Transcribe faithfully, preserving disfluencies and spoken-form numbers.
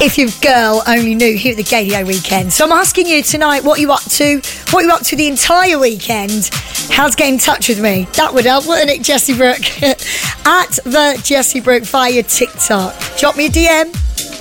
If your girl only knew here at the Gaydio weekend. So I'm asking you tonight what you up to, what you up to the entire weekend. How's getting in touch with me? That would help, wouldn't it, Jessie Brooke? At the Jessie Brooke via TikTok. Drop me a D M.